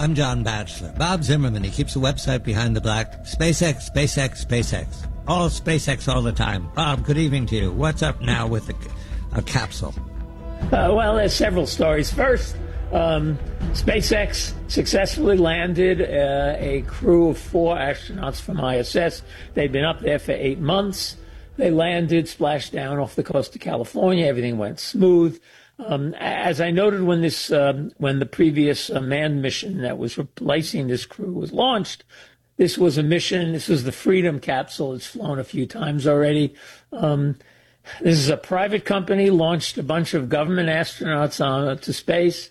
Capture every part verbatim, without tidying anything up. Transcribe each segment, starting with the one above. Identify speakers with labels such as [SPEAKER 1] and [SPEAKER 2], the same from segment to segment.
[SPEAKER 1] I'm John Batchelor. Bob Zimmerman, he keeps a website behind the black. SpaceX, SpaceX, SpaceX. All SpaceX all the time. Bob, good evening to you. What's up now with the, a capsule?
[SPEAKER 2] Uh, well, there's several stories. First, um, SpaceX successfully landed uh, a crew of four astronauts from I S S. They'd been up there for eight months. They landed, splashed down off the coast of California. Everything went smooth. Um, as I noted when this, um, when the previous uh, manned mission that was replacing this crew was launched, this was a mission. This was the Freedom capsule. It's flown a few times already. Um, this is a private company, launched a bunch of government astronauts on uh, to space.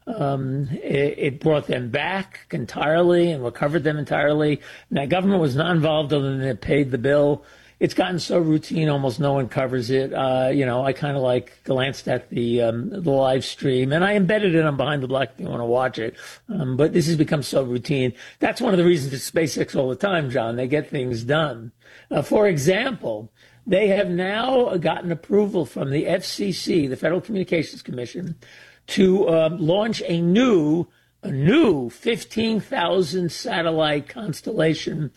[SPEAKER 2] Um, it, it brought them back entirely and recovered them entirely. And the government was not involved other than it paid the bill. It's gotten so routine, almost no one covers it. Uh, you know, I kind of like glanced at the um, the live stream, and I embedded it on Behind the Black if you want to watch it. Um, but this has become so routine. That's one of the reasons it's SpaceX all the time, John. They get things done. Uh, for example, they have now gotten approval from the F C C, the Federal Communications Commission, to uh, launch a new, a new fifteen thousand satellite constellation.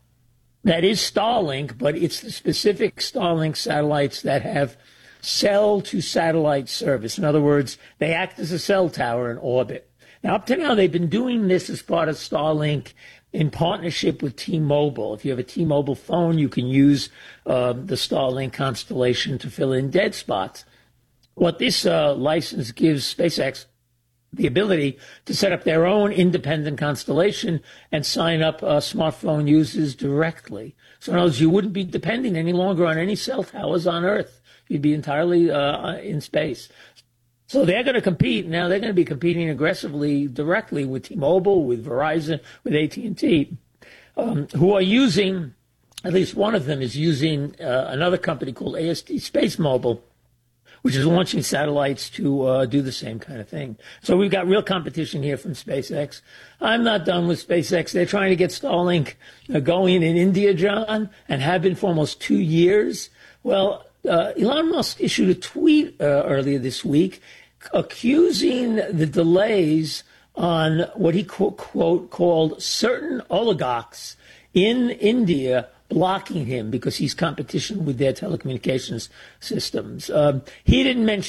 [SPEAKER 2] That is Starlink, but it's the specific Starlink satellites that have cell-to-satellite service. In other words, they act as a cell tower in orbit. Now, up to now, they've been doing this as part of Starlink in partnership with T-Mobile. If you have a T-Mobile phone, you can use uh, the Starlink constellation to fill in dead spots. What this uh, license gives SpaceX the ability to set up their own independent constellation and sign up uh, smartphone users directly. So in other words, you wouldn't be depending any longer on any cell towers on Earth. You'd be entirely uh, in space. So they're going to compete. Now they're going to be competing aggressively directly with T-Mobile, with Verizon, with A T and T, um, who are using, at least one of them is using uh, another company called A S T Space Mobile, which is launching satellites to uh, do the same kind of thing. So we've got real competition here from SpaceX. I'm not done with SpaceX. They're trying to get Starlink uh, going in India, John, and have been for almost two years. Well, uh, Elon Musk issued a tweet uh, earlier this week accusing the delays on what he, quote, quote, called certain oligarchs in India blocking him because he's competition with their telecommunications systems. Um, he didn't mention